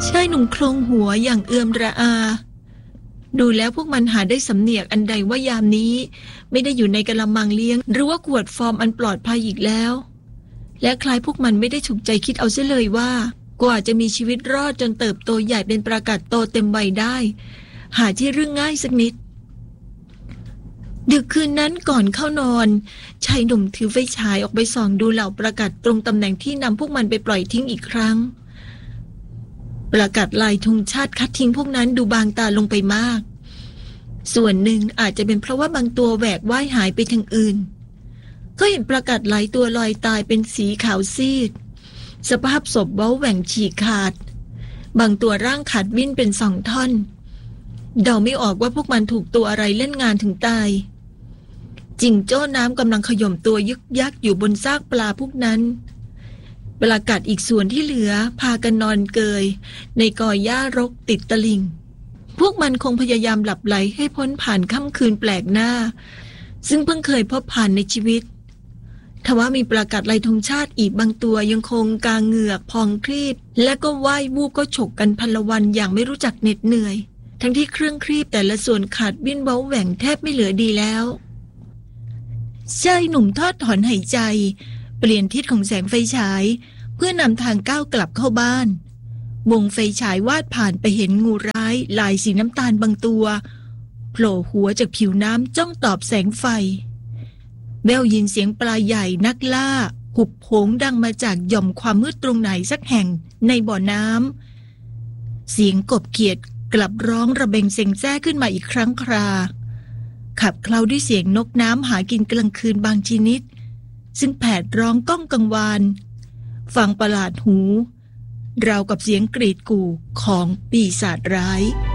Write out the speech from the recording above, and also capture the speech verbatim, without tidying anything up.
ชายหนุ่มโครงหัวอย่างเอือมระอาดูแล้วพวกมันหาได้สำเนียกอันใดว่ายามนี้ไม่ได้อยู่ในกะละมังเลี้ยงหรือว่าขวดฟอร์มอันปลอดภัยอีกแล้วและคล้ายพวกมันไม่ได้ฉุกใจคิดเอาเสียเลยว่ากว่าจะมีชีวิตรอดจนเติบโตใหญ่เป็นประกาศโตเต็มวัยได้หาที่เรื่องง่ายสักนิดดึกคืนนั้นก่อนเข้านอนชายหนุ่มถือไฟฉายออกไปส่องดูเหล่าประกาศตรงตำแหน่งที่นำพวกมันไปปล่อยทิ้งอีกครั้งประกาศลายธงชาติคัดทิ้งพวกนั้นดูบางตาลงไปมากส่วนหนึ่งอาจจะเป็นเพราะว่าบางตัวแหวกว่ายหายไปทางอื่นก็เห็นประกาศหลายตัวลอยตายเป็นสีขาวซีดสภาพศพเว้าแหว่งฉีกขาดบางตัวร่างขาดวิ่นเป็นสองท่อนเดาไม่ออกว่าพวกมันถูกตัวอะไรเล่นงานถึงตายจิงโจ้น้ำกำลังขย่มตัวยึกยักอยู่บนซากปลาพวกนั้นปลากัดอีกส่วนที่เหลือพากันนอนเกยในกอหญ้ารกติดตลิ่งพวกมันคงพยายามหลับไหลให้พ้นผ่านค่ำคืนแปลกหน้าซึ่งเพิ่งเคยพบผ่านในชีวิตทว่ามีปลากัดลายธงชาติอีกบางตัวยังคงกางเหงือกพองครีบและก็ว่ายวูบก็ฉกกันพันละวันอย่างไม่รู้จักเหน็ดเหนื่อยทั้งที่เครื่องครีบแต่ละส่วนขาดวิ่นเว้าแหว่งแทบไม่เหลือดีแล้วชายหนุ่มทอดถอนหายใจเปลี่ยนทิศของแสงไฟฉายเพื่อนำทางก้าวกลับเข้าบ้านวงไฟฉายวาดผ่านไปเห็นงูร้ายลายสีน้ำตาลบางตัวโผล่หัวจากผิวน้ำจ้องตอบแสงไฟแววยินเสียงปลาใหญ่นักล่าหุบโผงดังมาจากหย่อมความมืดตรงไหนสักแห่งในบ่อน้ำเสียงกบเขียดกลับร้องระเบงเซ็งแจ้ขึ้นมาอีกครั้งคราขับเคล้าด้วยเสียงนกน้ำหากินกลางคืนบางชนิดซึ่งแผดร้องก้องกังวานฟังประหลาดหูราวกับเสียงกรีดกู่ของปีศาจร้าย